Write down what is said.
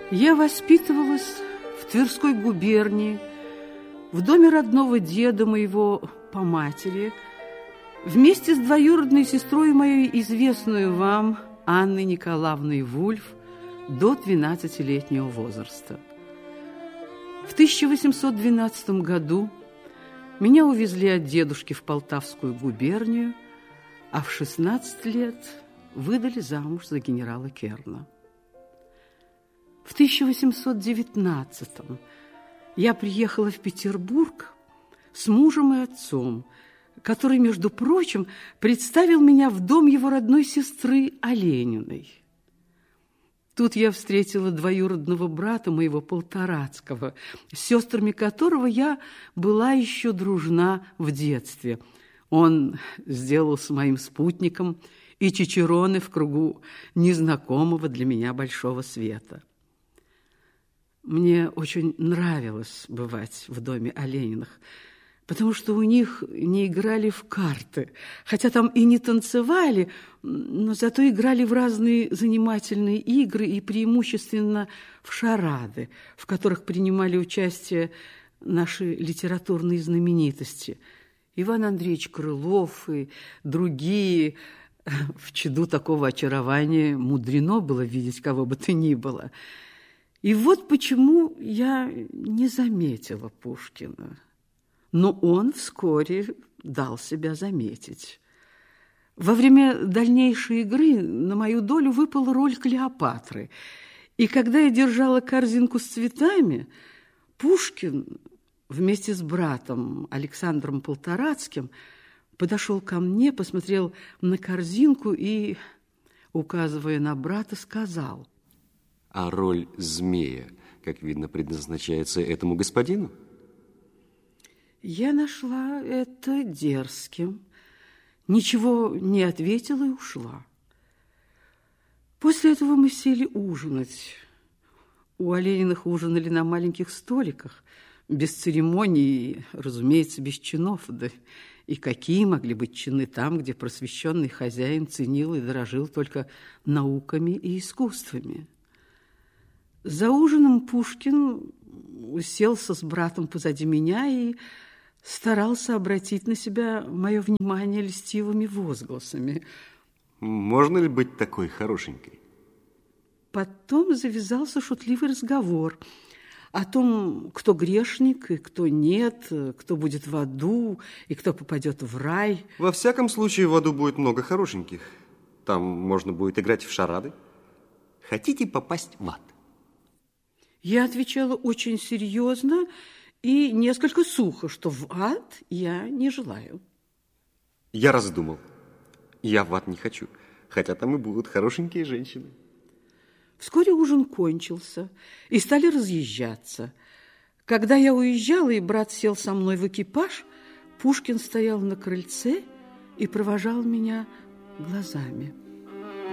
Я воспитывалась в Тверской губернии, в доме родного деда моего по матери, вместе с двоюродной сестрой моей, известную вам, Анной Николаевной Вульф, до 12-летнего возраста. В 1812 году меня увезли от дедушки в Полтавскую губернию, а в 16 лет выдали замуж за генерала Керна. В 1819-м я приехала в Петербург с мужем и отцом, который, между прочим, представил меня в дом его родной сестры Олениной. Тут я встретила двоюродного брата моего Полторацкого, с сестрами которого я была еще дружна в детстве. Он сделался моим спутником и чичероны в кругу незнакомого для меня большого света. Мне очень нравилось бывать в доме Олениных, потому что у них не играли в карты, хотя там и не танцевали, но зато играли в разные занимательные игры и преимущественно в шарады, в которых принимали участие наши литературные знаменитости. Иван Андреевич Крылов и другие. В чаду такого очарования мудрено было видеть кого бы то ни было. И вот почему я не заметила Пушкина. Но он вскоре дал себя заметить. Во время дальнейшей игры на мою долю выпала роль Клеопатры. И когда я держала корзинку с цветами, Пушкин вместе с братом Александром Полторацким подошел ко мне, посмотрел на корзинку и, указывая на брата, сказал: «А роль змея, как видно, предназначается этому господину?» Я нашла это дерзким, ничего не ответила и ушла. После этого мы сели ужинать. У Олениных ужинали на маленьких столиках, без церемоний, разумеется, без чинов. Да и какие могли быть чины там, где просвещенный хозяин ценил и дорожил только науками и искусствами? За ужином Пушкин уселся с братом позади меня и старался обратить на себя мое внимание льстивыми возгласами. Можно ли быть такой хорошенькой? Потом завязался шутливый разговор о том, кто грешник и кто нет, кто будет в аду и кто попадет в рай. Во всяком случае, в аду будет много хорошеньких. Там можно будет играть в шарады. Хотите попасть в ад? Я отвечала очень серьезно и несколько сухо, что в ад я не желаю. Я раздумал. Я в ад не хочу, хотя там и будут хорошенькие женщины. Вскоре ужин кончился, и стали разъезжаться. Когда я уезжала, и брат сел со мной в экипаж, Пушкин стоял на крыльце и провожал меня глазами.